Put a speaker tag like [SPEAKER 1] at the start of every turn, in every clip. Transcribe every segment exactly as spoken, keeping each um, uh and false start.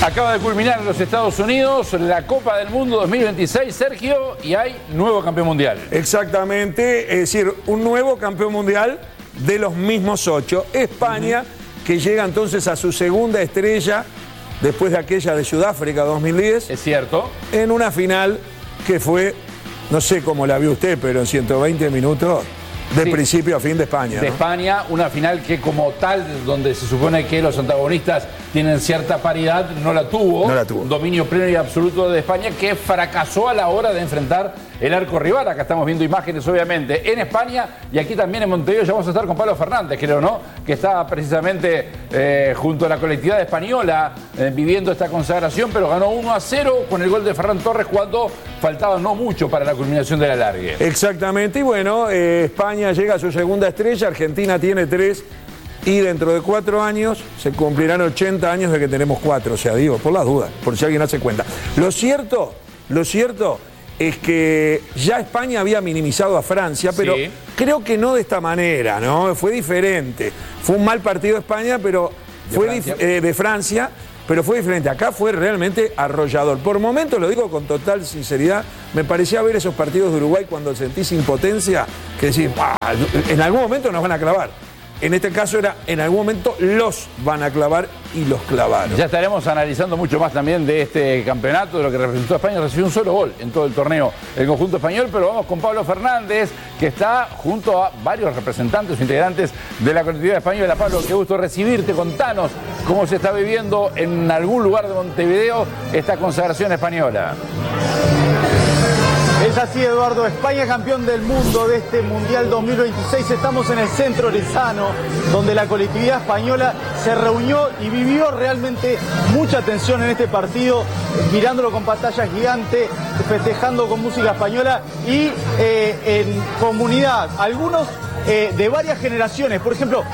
[SPEAKER 1] Acaba de culminar en los Estados Unidos la Copa del Mundo dos mil veintiséis, Sergio, y hay nuevo campeón mundial.
[SPEAKER 2] Exactamente, es decir, un nuevo campeón mundial de los mismos ocho. España, uh-huh. que llega entonces a su segunda estrella después de aquella de Sudáfrica dos mil diez.
[SPEAKER 1] Es cierto.
[SPEAKER 2] En una final que fue, no sé cómo la vio usted, pero en ciento veinte minutos... De sí. principio a fin de España.
[SPEAKER 1] De
[SPEAKER 2] ¿no?
[SPEAKER 1] España, una final que como tal, donde se supone que los antagonistas tienen cierta paridad, no la tuvo.
[SPEAKER 2] No la tuvo.
[SPEAKER 1] Un dominio pleno y absoluto de España que fracasó a la hora de enfrentar el arco rival. Acá estamos viendo imágenes, obviamente, en España y aquí también en Montevideo. Ya vamos a estar con Pablo Fernández, creo, ¿no? Que está precisamente eh, junto a la colectividad española eh, viviendo esta consagración, pero ganó uno a cero con el gol de Ferran Torres cuando faltaba no mucho para la culminación del alargue.
[SPEAKER 2] Exactamente, y bueno, eh, España llega a su segunda estrella, Argentina tiene tres y dentro de cuatro años se cumplirán ochenta años de que tenemos cuatro, o sea, digo, por las dudas, por si alguien hace cuenta. Lo cierto, lo cierto es que ya España había minimizado a Francia, pero sí. creo que no de esta manera, ¿no? Fue diferente. Fue un mal partido de España, pero
[SPEAKER 1] de
[SPEAKER 2] fue
[SPEAKER 1] Francia.
[SPEAKER 2] Eh, de Francia, pero fue diferente. Acá fue realmente arrollador. Por momentos, lo digo con total sinceridad, me parecía ver esos partidos de Uruguay cuando sentís impotencia, que decís, en algún momento nos van a clavar. En este caso era, en algún momento los van a clavar y los clavaron.
[SPEAKER 1] Ya estaremos analizando mucho más también de este campeonato, de lo que representó a España. Recibió un solo gol en todo el torneo el conjunto español, pero vamos con Pablo Fernández, que está junto a varios representantes o integrantes de la colectividad española. Pablo, qué gusto recibirte. Contanos cómo se está viviendo en algún lugar de Montevideo esta consagración española.
[SPEAKER 3] Es así, Eduardo. España campeón del mundo de este Mundial dos mil veintiséis. Estamos en el centro Orezano, donde la colectividad española se reunió y vivió realmente mucha tensión en este partido, mirándolo con pantalla gigante, festejando con música española y eh, en comunidad. Algunos eh, de varias generaciones. Por ejemplo,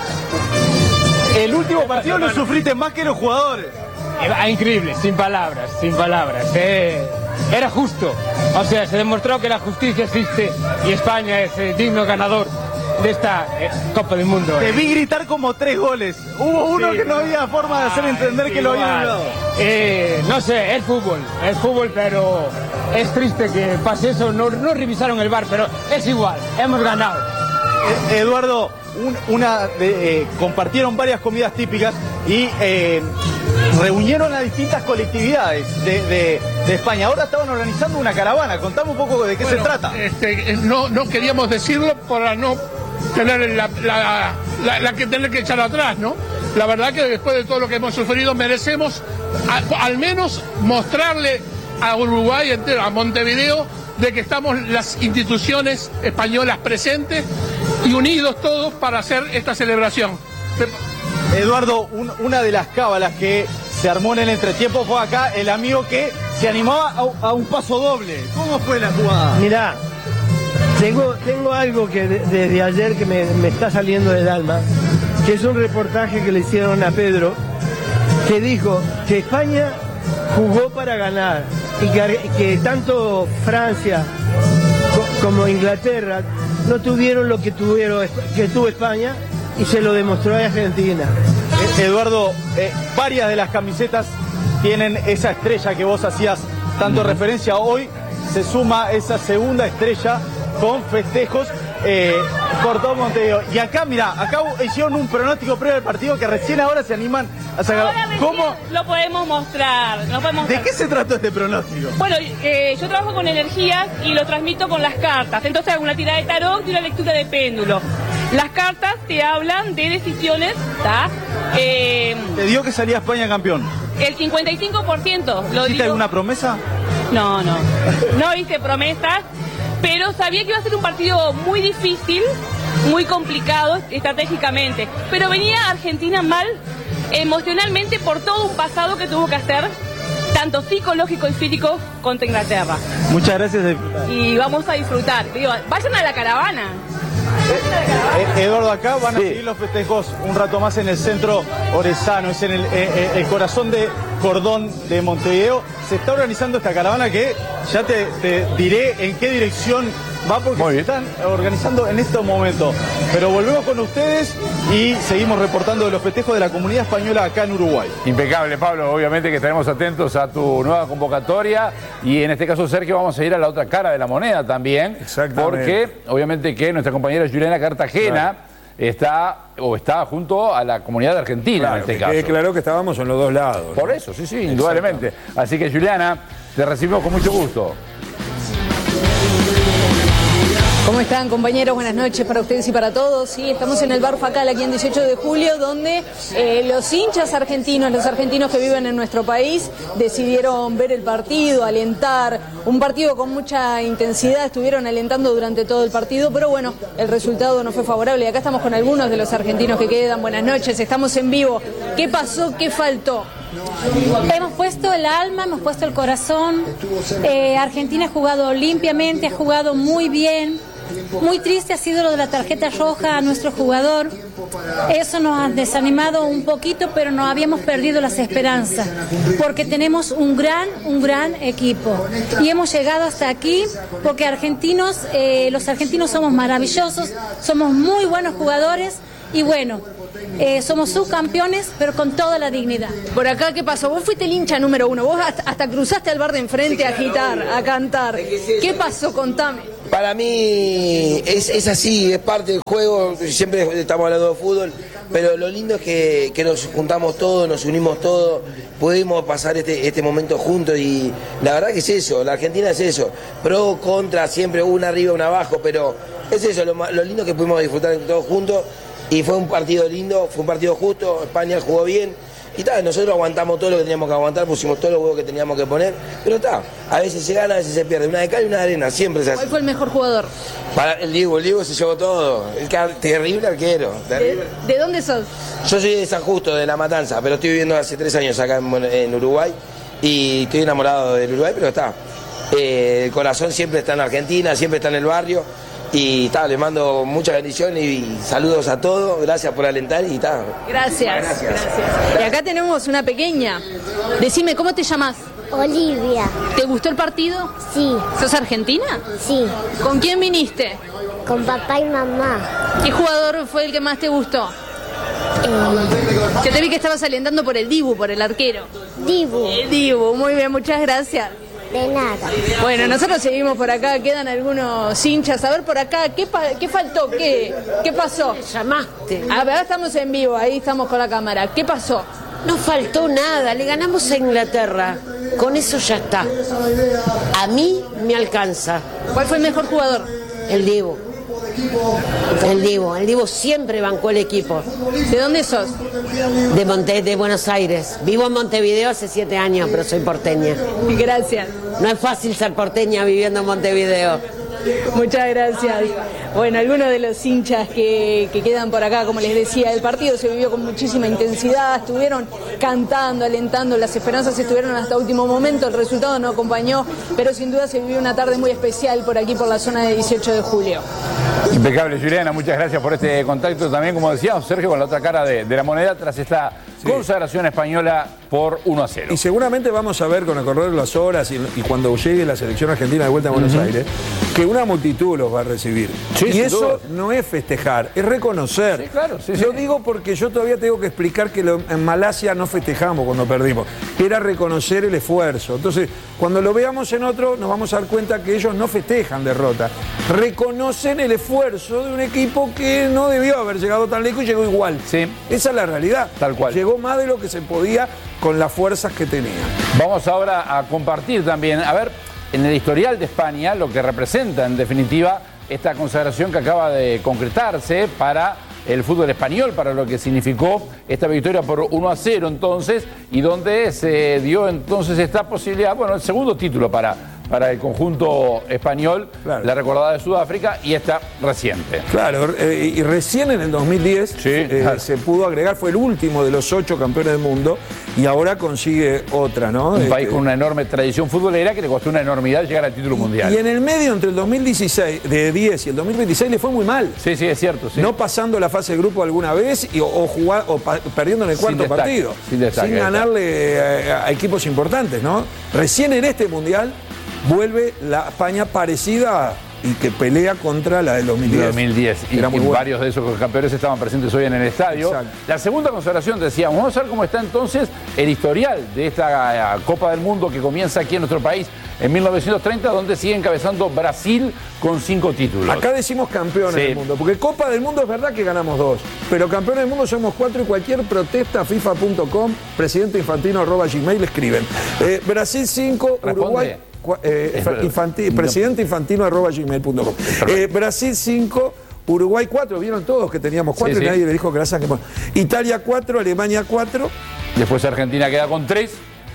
[SPEAKER 3] el último partido lo sufriste más que los jugadores.
[SPEAKER 4] Era increíble, sin palabras, sin palabras. Eh, era justo. O sea, se demostró que la justicia existe y España es eh, digno ganador de esta eh, Copa del Mundo.
[SPEAKER 3] Te vi gritar como tres goles. Hubo uno sí, que no había forma de hacer entender ah, que lo habían dado.
[SPEAKER 4] Eh, no sé, es fútbol, es fútbol, pero es triste que pase eso. No, no revisaron el V A R, pero es igual, hemos ganado.
[SPEAKER 3] Eh, Eduardo, un, una de, eh, compartieron varias comidas típicas y eh, reunieron a distintas colectividades de, de, de España. Ahora estaban organizando una caravana. Contame un poco de qué bueno, se trata.
[SPEAKER 5] Este, no, no queríamos decirlo para no tener la, la, la, la que tener que echar atrás, ¿no? La verdad que después de todo lo que hemos sufrido merecemos a, al menos mostrarle a Uruguay entero, a Montevideo, de que estamos las instituciones españolas presentes y unidos todos para hacer esta celebración.
[SPEAKER 3] Eduardo, un, una de las cábalas que se armó en el entretiempo fue acá el amigo que se animaba a, a un paso doble. ¿Cómo fue la jugada?
[SPEAKER 6] Mirá, tengo, tengo algo que de, desde ayer que me, me está saliendo del alma, que es un reportaje que le hicieron a Pedro, que dijo que España jugó para ganar y que, que tanto Francia co, como Inglaterra no tuvieron lo que tuvieron que tuvo España y se lo demostró a Argentina.
[SPEAKER 3] Eduardo, eh, varias de las camisetas tienen esa estrella que vos hacías tanto referencia. Hoy se suma esa segunda estrella con festejos eh, por todo Montevideo. Y acá, mirá, acá hicieron un pronóstico previo al partido que recién ahora se animan a sacar.
[SPEAKER 7] Ahora ¿Cómo? Lo podemos mostrar, lo podemos
[SPEAKER 3] ¿De
[SPEAKER 7] mostrar.
[SPEAKER 3] qué se trató este pronóstico?
[SPEAKER 7] Bueno, eh, yo trabajo con energías y lo transmito con las cartas. Entonces hago una tirada de tarot y una lectura de péndulo. Las cartas te hablan de decisiones, ¿está? Eh,
[SPEAKER 3] ¿Te dio que salía España campeón?
[SPEAKER 7] El cincuenta y cinco por ciento.
[SPEAKER 3] ¿Hiciste alguna promesa?
[SPEAKER 7] No, no. No hice promesas, pero sabía que iba a ser un partido muy difícil, muy complicado estratégicamente. Pero venía Argentina mal emocionalmente por todo un pasado que tuvo que hacer, tanto psicológico y físico, contra Inglaterra.
[SPEAKER 3] Muchas gracias.
[SPEAKER 7] Y vamos a disfrutar. Digo, vayan a la caravana.
[SPEAKER 3] Eh, Eduardo, acá van a sí. seguir los festejos un rato más en el centro Orezano, es en el, eh, el corazón de Cordón de Montevideo. Se está organizando esta caravana que ya te, te diré en qué dirección va porque se están organizando en estos momentos. Pero volvemos con ustedes y seguimos reportando de los festejos de la comunidad española acá en Uruguay.
[SPEAKER 1] Impecable, Pablo. Obviamente que estaremos atentos a tu nueva convocatoria y en este caso, Sergio, vamos a ir a la otra cara de la moneda también.
[SPEAKER 2] Exactamente.
[SPEAKER 1] Porque obviamente que nuestra compañera Juliana Cartagena claro. está o está junto a la comunidad de Argentina
[SPEAKER 2] claro,
[SPEAKER 1] en este
[SPEAKER 2] que
[SPEAKER 1] caso.
[SPEAKER 2] quede claro que estábamos en los dos lados.
[SPEAKER 1] Por
[SPEAKER 2] ¿no?
[SPEAKER 1] eso, sí, sí, indudablemente. Así que, Juliana, te recibimos con mucho gusto.
[SPEAKER 8] ¿Cómo están, compañeros? Buenas noches para ustedes y para todos. Sí, estamos en el Bar Facal, aquí en dieciocho de julio, donde eh, los hinchas argentinos, los argentinos que viven en nuestro país, decidieron ver el partido, alentar. Un partido con mucha intensidad, estuvieron alentando durante todo el partido, pero bueno, el resultado no fue favorable. Acá estamos con algunos de los argentinos que quedan. Buenas noches, estamos en vivo. ¿Qué pasó? ¿Qué faltó?
[SPEAKER 9] Hemos puesto el alma, hemos puesto el corazón. Eh, Argentina ha jugado limpiamente, ha jugado muy bien. Muy triste ha sido lo de la tarjeta roja a nuestro jugador. Eso nos ha desanimado un poquito, pero no habíamos perdido las esperanzas, porque tenemos un gran, un gran equipo. Y hemos llegado hasta aquí porque argentinos, eh, los argentinos somos maravillosos, somos muy buenos jugadores y bueno, eh, somos subcampeones, pero con toda la dignidad.
[SPEAKER 8] Por acá, ¿qué pasó? Vos fuiste el hincha número uno, vos hasta, hasta cruzaste al bar de enfrente a agitar, a cantar. ¿Qué pasó? Contame.
[SPEAKER 10] Para mí es, es así, es parte del juego, siempre estamos hablando de fútbol, pero lo lindo es que, que nos juntamos todos, nos unimos todos, pudimos pasar este, este momento juntos y la verdad que es eso, la Argentina es eso, pro, contra, siempre una arriba, una abajo, pero es eso, lo, lo lindo que pudimos disfrutar todos juntos y fue un partido lindo, fue un partido justo, España jugó bien. Y tal, nosotros aguantamos todo lo que teníamos que aguantar, pusimos todos los huevos que teníamos que poner, pero está, a veces se gana, a veces se pierde, una de cal y una de arena, siempre se hace.
[SPEAKER 8] ¿Cuál fue el mejor jugador?
[SPEAKER 10] Para el Diego, el Diego se llevó todo, el terrible arquero. Terrible.
[SPEAKER 8] ¿De, ¿De dónde sos?
[SPEAKER 10] Yo soy de San Justo, de La Matanza, pero estoy viviendo hace tres años acá en, en Uruguay y estoy enamorado del Uruguay, pero está, eh, el corazón siempre está en Argentina, siempre está en el barrio. Y ta, les mando muchas bendiciones y saludos a todos, gracias por alentar y ta.
[SPEAKER 8] Gracias, gracias, gracias. Y acá tenemos una pequeña. Decime, ¿cómo te llamas?
[SPEAKER 11] Olivia.
[SPEAKER 8] ¿Te gustó el partido?
[SPEAKER 11] Sí.
[SPEAKER 8] ¿Sos argentina?
[SPEAKER 11] Sí.
[SPEAKER 8] ¿Con quién viniste?
[SPEAKER 11] Con papá y mamá.
[SPEAKER 8] ¿Qué jugador fue el que más te gustó?
[SPEAKER 11] Eh...
[SPEAKER 8] Yo te vi que estabas alentando por el Dibu, por el arquero.
[SPEAKER 11] Dibu.
[SPEAKER 8] El Dibu, muy bien, muchas gracias.
[SPEAKER 11] De nada.
[SPEAKER 8] Bueno, nosotros seguimos por acá, quedan algunos hinchas. A ver por acá, ¿qué, pa qué faltó? ¿Qué, ¿Qué pasó?
[SPEAKER 12] Me llamaste.
[SPEAKER 8] A ver, estamos en vivo, ahí estamos con la cámara. ¿Qué pasó?
[SPEAKER 12] No faltó nada, le ganamos a Inglaterra. Con eso ya está. A mí me alcanza.
[SPEAKER 8] ¿Cuál fue el mejor jugador?
[SPEAKER 12] El Diego. El Divo, el Divo siempre bancó el equipo.
[SPEAKER 8] ¿De dónde sos?
[SPEAKER 12] De Monte, de Buenos Aires. Vivo en Montevideo hace siete años, pero soy porteña.
[SPEAKER 8] Gracias.
[SPEAKER 12] No es fácil ser porteña viviendo en Montevideo.
[SPEAKER 8] Muchas gracias. Bueno, algunos de los hinchas que, que quedan por acá, como les decía, el partido se vivió con muchísima intensidad, estuvieron cantando, alentando, las esperanzas estuvieron hasta último momento, el resultado no acompañó, pero sin duda se vivió una tarde muy especial por aquí, por la zona de dieciocho de julio.
[SPEAKER 1] Impecable, Juliana, muchas gracias por este contacto también, como decíamos, Sergio, con la otra cara de, de la moneda tras esta sí. consagración española por uno a cero.
[SPEAKER 2] Y seguramente vamos a ver con el correr de las horas y, y cuando llegue la selección argentina de vuelta a Buenos uh-huh. Aires, que una multitud los va a recibir. Sí, y eso duda. no es festejar, es reconocer.
[SPEAKER 1] Sí, claro, sí,
[SPEAKER 2] Lo
[SPEAKER 1] sí.
[SPEAKER 2] digo porque yo todavía tengo que explicar que lo, en Malasia no festejamos cuando perdimos. Era reconocer el esfuerzo. Entonces, cuando lo veamos en otro, nos vamos a dar cuenta que ellos no festejan derrota. Reconocen el esfuerzo de un equipo que no debió haber llegado tan lejos y llegó igual.
[SPEAKER 1] Sí.
[SPEAKER 2] Esa es la realidad.
[SPEAKER 1] Tal cual.
[SPEAKER 2] Llegó más de lo que se podía con las fuerzas que tenía.
[SPEAKER 1] Vamos ahora a compartir también, a ver, en el historial de España, lo que representa en definitiva esta consagración que acaba de concretarse para el fútbol español, para lo que significó esta victoria por uno a cero entonces, y donde se dio entonces esta posibilidad, bueno, el segundo título para, para el conjunto español, claro. la recordada de Sudáfrica y esta reciente.
[SPEAKER 2] Claro, eh, y recién en el dos mil diez sí, eh, claro. se pudo agregar, fue el último de los ocho campeones del mundo y ahora consigue otra, ¿no?
[SPEAKER 1] Un
[SPEAKER 2] este,
[SPEAKER 1] país con una enorme tradición futbolera que le costó una enormidad llegar al título mundial.
[SPEAKER 2] Y en el medio, entre el dos mil dieciséis, de diez y el dos mil veintiséis, le fue muy mal.
[SPEAKER 1] Sí, sí, es cierto. Sí.
[SPEAKER 2] No pasando la fase de grupo alguna vez y, o, o, jugar, o pa, perdiendo en el cuarto sin destaque, partido.
[SPEAKER 1] Sin, destaque,
[SPEAKER 2] sin ganarle a, a equipos importantes, ¿no? Recién en este mundial vuelve la España parecida y que pelea contra la del dos mil diez.
[SPEAKER 1] dos mil diez. Y,
[SPEAKER 2] Era muy
[SPEAKER 1] y
[SPEAKER 2] bueno.
[SPEAKER 1] varios de esos campeones estaban presentes hoy en el estadio.
[SPEAKER 2] Exacto.
[SPEAKER 1] La segunda consideración, decíamos, vamos a ver cómo está entonces el historial de esta uh, Copa del Mundo que comienza aquí en nuestro país en mil novecientos treinta, donde sigue encabezando Brasil con cinco títulos.
[SPEAKER 2] Acá decimos campeones
[SPEAKER 1] Sí.
[SPEAKER 2] del mundo, porque Copa del Mundo es verdad que ganamos dos, pero campeones del mundo somos cuatro y cualquier protesta FIFA punto com, presidente infantino arroba gmail, escriben. Eh, Brasil cinco,
[SPEAKER 1] Responde.
[SPEAKER 2] Uruguay... Eh, infanti, presidente infantino arroba gmail punto com. Eh, Brasil cinco, Uruguay cuatro, vieron todos que teníamos cuatro
[SPEAKER 1] Sí,
[SPEAKER 2] y
[SPEAKER 1] sí.
[SPEAKER 2] nadie le dijo gracias. Que... Italia cuatro, Alemania cuatro.
[SPEAKER 1] Después Argentina queda con tres.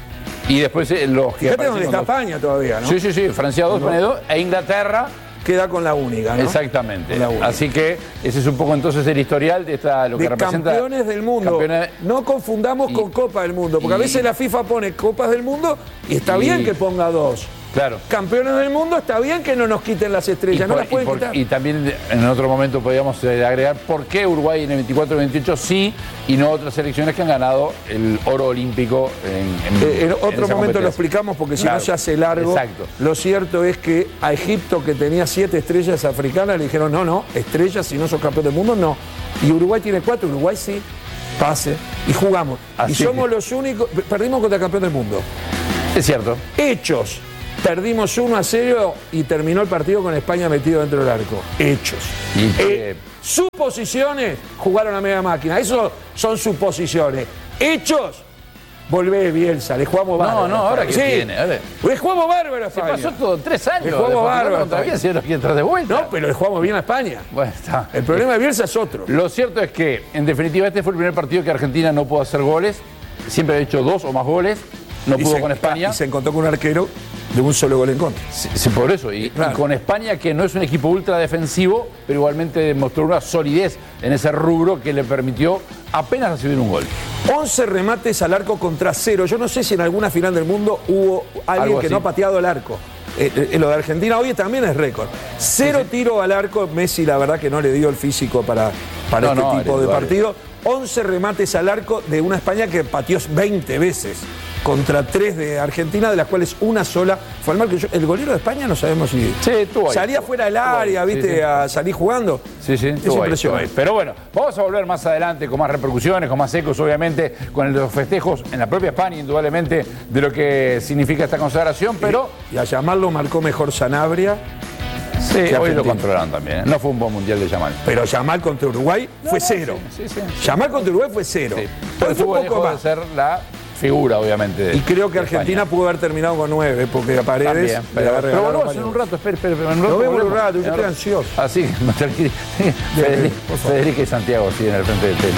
[SPEAKER 1] Y después eh, los que
[SPEAKER 2] Fíjate
[SPEAKER 1] aparecen
[SPEAKER 2] dónde
[SPEAKER 1] con
[SPEAKER 2] está
[SPEAKER 1] dos.
[SPEAKER 2] España todavía, ¿no?
[SPEAKER 1] Sí, sí, sí. Francia dos,
[SPEAKER 2] No.
[SPEAKER 1] España dos. E Inglaterra
[SPEAKER 2] queda con la única, ¿no?
[SPEAKER 1] Exactamente.
[SPEAKER 2] La única.
[SPEAKER 1] Así que ese es un poco entonces el historial de esta, lo que
[SPEAKER 2] De
[SPEAKER 1] representa.
[SPEAKER 2] campeones del mundo.
[SPEAKER 1] campeones-
[SPEAKER 2] No confundamos
[SPEAKER 1] Y-
[SPEAKER 2] con Copa del Mundo, porque
[SPEAKER 1] y-
[SPEAKER 2] a veces la FIFA pone Copas del Mundo y está
[SPEAKER 1] Y-
[SPEAKER 2] bien que ponga dos.
[SPEAKER 1] Claro.
[SPEAKER 2] Campeones del mundo, está bien que no nos quiten las estrellas,
[SPEAKER 1] Y,
[SPEAKER 2] no
[SPEAKER 1] por-
[SPEAKER 2] las pueden
[SPEAKER 1] y por-
[SPEAKER 2] quitar.
[SPEAKER 1] y también en otro momento podríamos eh, agregar por qué Uruguay en el veinticuatro y veintiocho sí y no otras selecciones que han ganado el oro olímpico en, en-
[SPEAKER 2] Eh, en
[SPEAKER 1] en
[SPEAKER 2] otro
[SPEAKER 1] esa
[SPEAKER 2] momento lo
[SPEAKER 1] competencia.
[SPEAKER 2] explicamos porque si
[SPEAKER 1] Claro.
[SPEAKER 2] no se hace largo.
[SPEAKER 1] Exacto.
[SPEAKER 2] Lo cierto es que a Egipto, que tenía siete estrellas africanas, le dijeron, no, no, estrellas, si no sos campeón del mundo, no. Y Uruguay tiene cuatro, Uruguay sí, pase, y jugamos.
[SPEAKER 1] Así
[SPEAKER 2] y somos
[SPEAKER 1] que-
[SPEAKER 2] los únicos, perdimos contra el campeón del mundo.
[SPEAKER 1] Es cierto.
[SPEAKER 2] Hechos. Perdimos uno a cero y terminó el partido con España metido dentro del arco. Hechos.
[SPEAKER 1] Y
[SPEAKER 2] Eh, suposiciones, jugaron a media máquina. Eso son suposiciones. Hechos, volvé Bielsa, le jugamos
[SPEAKER 1] No,
[SPEAKER 2] bárbaro.
[SPEAKER 1] no, ahora que
[SPEAKER 2] Sí,
[SPEAKER 1] tiene. ahora-
[SPEAKER 2] le jugamos bárbaro a
[SPEAKER 1] Se
[SPEAKER 2] España.
[SPEAKER 1] pasó todo tres años.
[SPEAKER 2] Le jugamos
[SPEAKER 1] de Portugal,
[SPEAKER 2] bárbaro a
[SPEAKER 1] todavía
[SPEAKER 2] España.
[SPEAKER 1] se lo quiere traer de vuelta.
[SPEAKER 2] No, pero le jugamos bien a España.
[SPEAKER 1] Bueno, está.
[SPEAKER 2] El problema de Bielsa es otro.
[SPEAKER 1] Lo cierto es que, en definitiva, este fue el primer partido que Argentina no pudo hacer goles. Siempre ha hecho dos o más goles. No
[SPEAKER 2] Y
[SPEAKER 1] pudo
[SPEAKER 2] se-
[SPEAKER 1] con España.
[SPEAKER 2] Y se encontró con un arquero de un solo gol en contra.
[SPEAKER 1] Sí, sí, por eso. Y,
[SPEAKER 2] Claro.
[SPEAKER 1] y con España, que no es un equipo ultra defensivo, pero igualmente demostró una solidez en ese rubro que le permitió apenas recibir un gol.
[SPEAKER 2] once remates al arco contra cero. Yo no sé si en alguna final del mundo hubo alguien
[SPEAKER 1] Algo
[SPEAKER 2] que
[SPEAKER 1] así.
[SPEAKER 2] no ha pateado el arco. Eh, eh, lo de Argentina hoy también es récord. Cero tiro al arco. Messi, la verdad, que no le dio el físico para, para
[SPEAKER 1] No,
[SPEAKER 2] este
[SPEAKER 1] no,
[SPEAKER 2] tipo de
[SPEAKER 1] Aredo,
[SPEAKER 2] partido. once remates al arco de una España que pateó veinte veces contra tres de Argentina, de las cuales una sola fue al marco. Yo- El golero de España no sabemos si
[SPEAKER 1] Sí, estuvo ahí.
[SPEAKER 2] salía fuera del
[SPEAKER 1] Estuvo
[SPEAKER 2] área,
[SPEAKER 1] ahí, sí,
[SPEAKER 2] viste,
[SPEAKER 1] sí.
[SPEAKER 2] a salir jugando.
[SPEAKER 1] Sí, sí,
[SPEAKER 2] Es
[SPEAKER 1] estuvo ahí,
[SPEAKER 2] impresionante.
[SPEAKER 1] estuvo ahí. Pero bueno, vamos a volver más adelante con más repercusiones, con más ecos, obviamente, con los festejos en la propia España, indudablemente, de lo que significa esta consagración, pero
[SPEAKER 2] Y a llamarlo marcó mejor Sanabria.
[SPEAKER 1] sí,
[SPEAKER 2] que
[SPEAKER 1] hoy lo
[SPEAKER 2] Argentina.
[SPEAKER 1] controlaron también. ¿eh? No fue un buen mundial de Yamal.
[SPEAKER 2] Pero Yamal contra Uruguay fue cero.
[SPEAKER 1] Sí, sí.
[SPEAKER 2] Yamal contra Uruguay fue cero.
[SPEAKER 1] Sí.
[SPEAKER 2] Hoy
[SPEAKER 1] Pero
[SPEAKER 2] fue
[SPEAKER 1] tuvo
[SPEAKER 2] un poco
[SPEAKER 1] dejó de
[SPEAKER 2] más.
[SPEAKER 1] ser la figura, obviamente. de-
[SPEAKER 2] Y creo que
[SPEAKER 1] de
[SPEAKER 2] Argentina
[SPEAKER 1] España.
[SPEAKER 2] pudo haber terminado con nueve, porque a Paredes
[SPEAKER 1] También,
[SPEAKER 2] le
[SPEAKER 1] pero,
[SPEAKER 2] había
[SPEAKER 1] pero
[SPEAKER 2] regalado
[SPEAKER 1] volvemos en
[SPEAKER 2] varios.
[SPEAKER 1] un rato, espere, espere, espere, en un rato
[SPEAKER 2] Nos vemos en un
[SPEAKER 1] volvemos.
[SPEAKER 2] rato, yo
[SPEAKER 1] En un
[SPEAKER 2] estoy
[SPEAKER 1] rato.
[SPEAKER 2] ansioso.
[SPEAKER 1] Así que, tranquilo. Federica,
[SPEAKER 2] por favor.
[SPEAKER 1] Federica y Santiago siguen al frente del tema.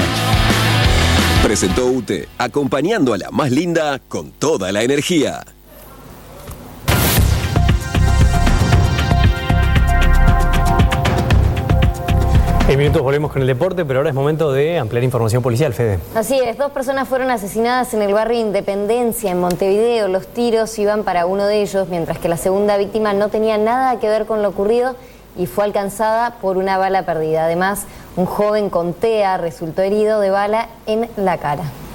[SPEAKER 13] Presentó U T E, acompañando a la más linda con toda la energía.
[SPEAKER 14] En minutos volvemos con el deporte, pero ahora es momento de ampliar información policial, Fede.
[SPEAKER 15] Así es, dos personas fueron asesinadas en el barrio Independencia, en Montevideo. Los tiros iban para uno de ellos, mientras que la segunda víctima no tenía nada que ver con lo ocurrido y fue alcanzada por una bala perdida. Además, un joven con T E A resultó herido de bala en la cara.